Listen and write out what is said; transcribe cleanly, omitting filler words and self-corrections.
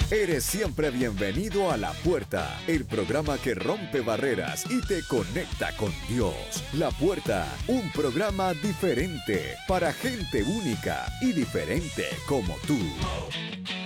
Eres siempre bienvenido a La Puerta, el programa que rompe barreras y te conecta con Dios. La Puerta, un programa diferente para gente única y diferente como tú.